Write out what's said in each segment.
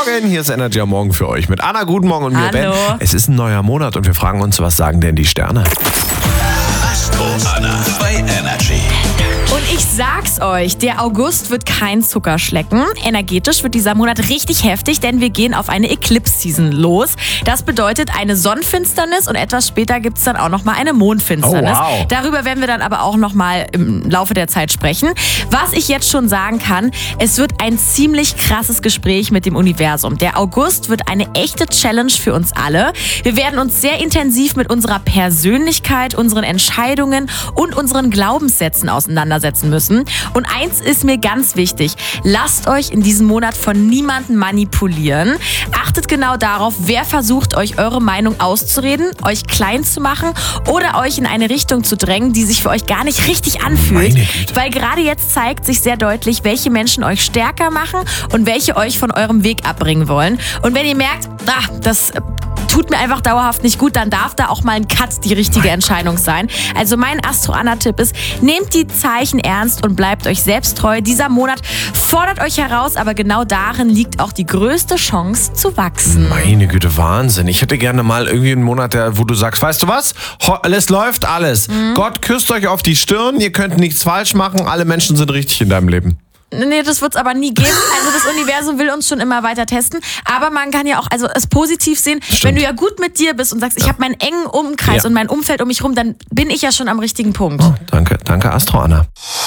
Morgen, hier ist Energy am Morgen für euch mit Anna, guten Morgen und mir, Ben. Es ist ein neuer Monat und wir fragen uns, was sagen denn die Sterne? Astro Anna bei Energy. Und ich sag's euch, der August wird kein Zucker schlecken. Energetisch wird dieser Monat richtig heftig, denn wir gehen auf eine Eclipse-Season los. Das bedeutet eine Sonnenfinsternis und etwas später gibt's dann auch nochmal eine Mondfinsternis. Oh, wow. Darüber werden wir dann aber auch nochmal im Laufe der Zeit sprechen. Was ich jetzt schon sagen kann, es wird ein ziemlich krasses Gespräch mit dem Universum. Der August wird eine echte Challenge für uns alle. Wir werden uns sehr intensiv mit unserer Persönlichkeit, unseren Entscheidungen und unseren Glaubenssätzen auseinandersetzen müssen. Und eins ist mir ganz wichtig. Lasst euch in diesem Monat von niemandem manipulieren. Achtet genau darauf, wer versucht, euch eure Meinung auszureden, euch klein zu machen oder euch in eine Richtung zu drängen, die sich für euch gar nicht richtig anfühlt. Weil gerade jetzt zeigt sich sehr deutlich, welche Menschen euch stärker machen und welche euch von eurem Weg abbringen wollen. Und wenn ihr merkt, das tut mir einfach dauerhaft nicht gut, dann darf da auch mal ein Cut die richtige Entscheidung sein. Also mein Astro-Anna-Tipp ist, nehmt die Zeichen ernst und bleibt euch selbst treu. Dieser Monat fordert euch heraus, aber genau darin liegt auch die größte Chance zu wachsen. Meine Güte, Wahnsinn. Ich hätte gerne mal irgendwie einen Monat, wo du sagst, weißt du was? Es läuft alles. Gott küsst euch auf die Stirn, ihr könnt nichts falsch machen, alle Menschen sind richtig in deinem Leben. Nee, das wird's aber nie geben. Also das Universum will uns schon immer weiter testen. Aber man kann ja auch es positiv sehen. Stimmt. Wenn du ja gut mit dir bist und sagst, ich habe meinen engen Umkreis und mein Umfeld um mich rum, dann bin ich ja schon am richtigen Punkt. Oh, danke Astro Anna.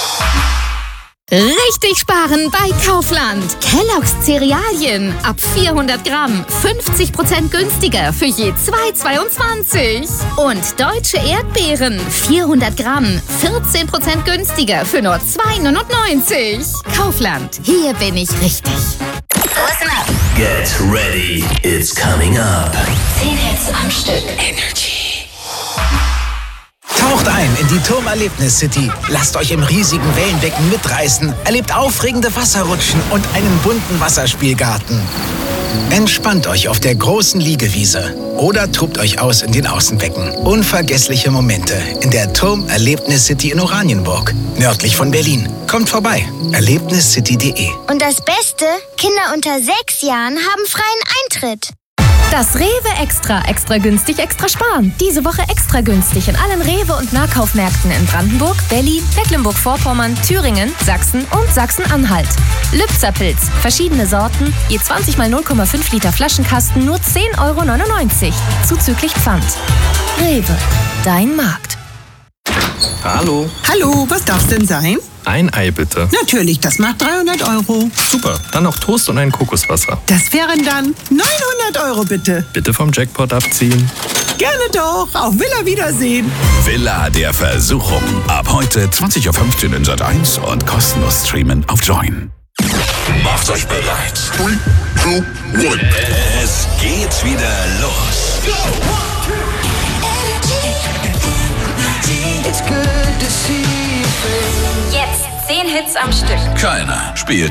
Richtig sparen bei Kaufland. Kellogg's Cerealien ab 400 Gramm 50% günstiger für je 2,22. Und deutsche Erdbeeren 400 Gramm 14% günstiger für nur 2,99. Kaufland, hier bin ich richtig. Listen up. Get ready, it's coming up. 10 Hits am Stück. Energy. Taucht ein in die Turmerlebnis-City. Lasst euch im riesigen Wellenbecken mitreißen. Erlebt aufregende Wasserrutschen und einen bunten Wasserspielgarten. Entspannt euch auf der großen Liegewiese oder tobt euch aus in den Außenbecken. Unvergessliche Momente in der Turmerlebnis-City in Oranienburg, nördlich von Berlin. Kommt vorbei. Erlebniscity.de. Und das Beste, Kinder unter 6 Jahren haben freien Eintritt. Das Rewe extra günstig, extra sparen. Diese Woche extra günstig in allen Rewe- und Nahkaufmärkten in Brandenburg, Berlin, Mecklenburg-Vorpommern, Thüringen, Sachsen und Sachsen-Anhalt. Lübzer-Pilz, verschiedene Sorten, je 20 mal 0,5 Liter Flaschenkasten, nur 10,99 €, zuzüglich Pfand. Rewe, dein Markt. Hallo. Hallo, was darf's denn sein? Ein Ei bitte. Natürlich, das macht 300 €. Super, dann noch Toast und ein Kokoswasser. Das wären dann 900 € bitte. Bitte vom Jackpot abziehen. Gerne doch, auf Villa Wiedersehen. Villa der Versuchung. Ab heute 20:15 Uhr in Sat.1 und kostenlos streamen auf Join. Macht euch bereit. 3, 2, 1. Es geht wieder los. Jetzt 10 Hits am Stück. Keiner spielt